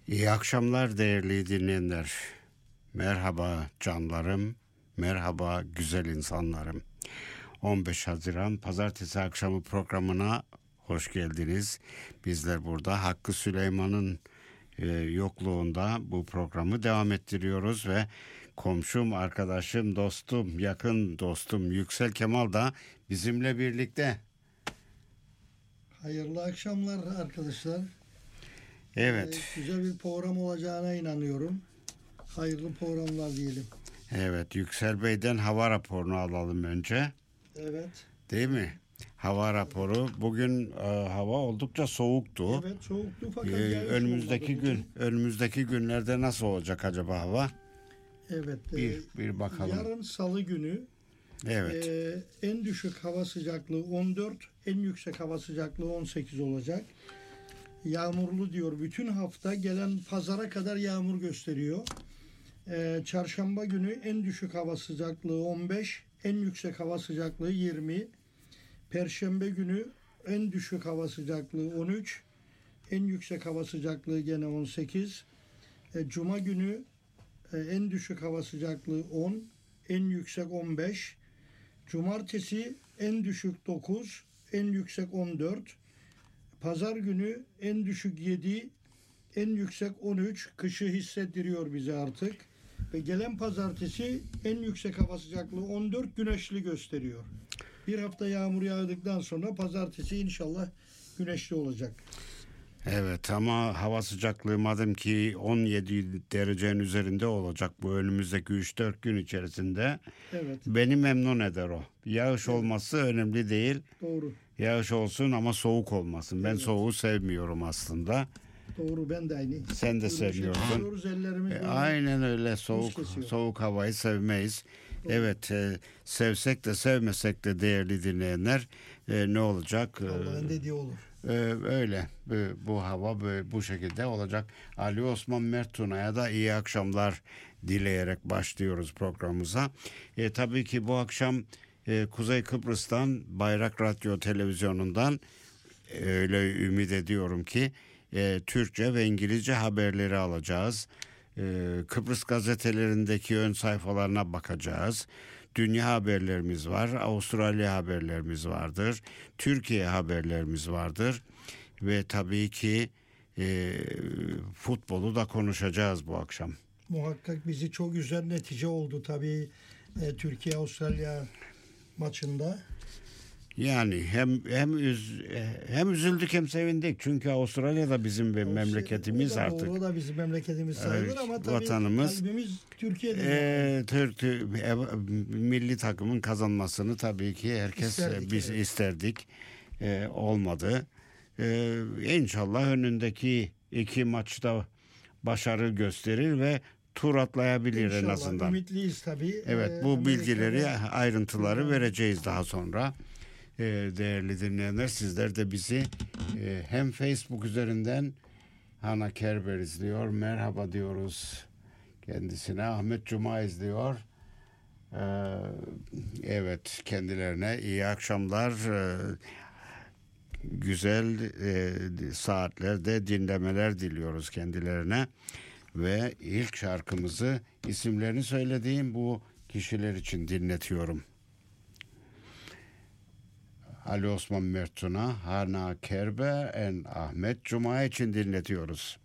İyi akşamlar değerli dinleyenler. Merhaba canlarım, merhaba güzel insanlarım. 15 Haziran Pazartesi akşamı programına hoş geldiniz. Bizler burada Hakkı Süleyman'ın yokluğunda bu programı devam ettiriyoruz ve komşum, arkadaşım, dostum, yakın dostum Yüksel Kemal da bizimle birlikte. Hayırlı akşamlar arkadaşlar. Evet. Güzel bir program olacağına inanıyorum. Hayırlı programlar diyelim. Evet, Yüksel Bey'den hava raporunu alalım önce. Evet. Değil mi? Hava raporu. Bugün hava oldukça soğuktu. Evet, soğuktu fakat önümüzdeki günlerde nasıl olacak acaba hava? Evet. Bir bakalım. Yarın Salı günü. Evet. En düşük hava sıcaklığı 14, en yüksek hava sıcaklığı 18 olacak. Yağmurlu diyor. Bütün hafta gelen pazara kadar yağmur gösteriyor. Çarşamba günü en düşük hava sıcaklığı 15, en yüksek hava sıcaklığı 20. Perşembe günü en düşük hava sıcaklığı 13, en yüksek hava sıcaklığı gene 18. Cuma günü en düşük hava sıcaklığı 10, en yüksek 15. Cumartesi en düşük 9, en yüksek 14. Pazar günü en düşük 7, en yüksek 13. Kışı hissettiriyor bize artık. Ve gelen pazartesi en yüksek hava sıcaklığı 14, güneşli gösteriyor. Bir hafta yağmur yağdıktan sonra pazartesi inşallah güneşli olacak. Evet ama hava sıcaklığı madem ki 17 derecenin üzerinde olacak bu önümüzdeki 3-4 gün içerisinde. Evet. Beni memnun eder o. Yağış olması önemli değil. Doğru. Yağış olsun ama soğuk olmasın. Ben soğuğu sevmiyorum aslında. Doğru, ben de aynı. Sen de sevmiyorsun. Aynen öyle, soğuk havayı sevmeyiz. Doğru. Evet, sevsek de sevmesek de değerli dinleyenler ne olacak? Allah'ın dediği olur. Öyle bu hava bu şekilde olacak. Ali Osman Mertuna'ya da iyi akşamlar dileyerek başlıyoruz programımıza. Tabii ki bu akşam Kuzey Kıbrıs'tan Bayrak Radyo Televizyonu'ndan öyle ümit ediyorum ki Türkçe ve İngilizce haberleri alacağız. Kıbrıs gazetelerindeki ön sayfalarına bakacağız. Dünya haberlerimiz var, Avustralya haberlerimiz vardır, Türkiye haberlerimiz vardır ve tabii ki futbolu da konuşacağız bu akşam. Muhakkak bizi çok güzel netice oldu tabii Türkiye-Avustralya maçında. Yani hem üzüldük hem sevindik çünkü Avustralya da bizim memleketimiz artık. O da bizim memleketimiz sayılır, evet, ama tabii vatanımız, kalbimiz Türkiye'de. Milli takımın kazanmasını tabii ki biz isterdik. Olmadı. İnşallah önündeki 2 maçta başarı gösterir ve tur atlayabilir İnşallah, en azından. ümitliyiz tabii. Evet, bu bilgileri, ayrıntıları vereceğiz daha sonra. Değerli dinleyenler, sizler de bizi hem Facebook üzerinden Hana Kerber izliyor. Merhaba diyoruz kendisine. Ahmet Cuma izliyor. Evet, kendilerine iyi akşamlar. Güzel saatlerde dinlemeler diliyoruz kendilerine. Ve ilk şarkımızı, isimlerini söylediğim bu kişiler için dinletiyorum. Ali Osman Mertuna, Hana Kerber ve Ahmet Cuma için dinletiyoruz.